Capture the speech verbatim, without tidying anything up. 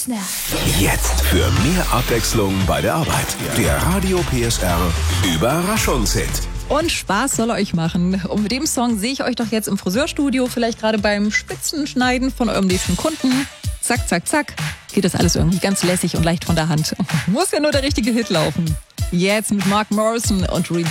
Elsner. Jetzt für mehr Abwechslung bei der Arbeit. Der Radio P S R Überraschungshit. Und Spaß soll er euch machen. Und mit dem Song sehe ich euch doch jetzt im Friseurstudio, vielleicht gerade beim Spitzenschneiden von eurem nächsten Kunden. Zack, zack, zack. Geht das alles irgendwie ganz lässig und leicht von der Hand. Muss ja nur der richtige Hit laufen. Jetzt mit Mark Morrison und Revive.